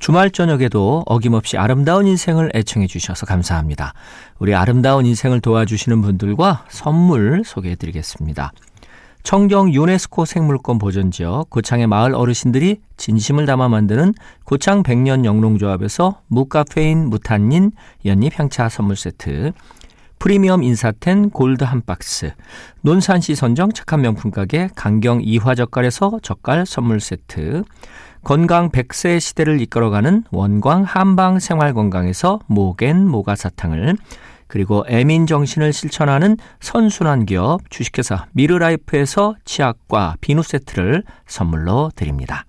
주말 저녁에도 어김없이 아름다운 인생을 애청해 주셔서 감사합니다. 우리 아름다운 인생을 도와주시는 분들과 선물 소개해 드리겠습니다. 청정 유네스코 생물권 보전지역 고창의 마을 어르신들이 진심을 담아 만드는 고창 백년 영농조합에서 무카페인 무탄닌 연잎 향차 선물 세트, 프리미엄 인사텐 골드 한 박스, 논산시 선정 착한 명품 가게 강경 이화젓갈에서 젓갈 선물 세트, 건강 100세 시대를 이끌어가는 원광 한방 생활건강에서 모겐 모가사탕을, 그리고 애민정신을 실천하는 선순환 기업 주식회사 미르라이프에서 치약과 비누 세트를 선물로 드립니다.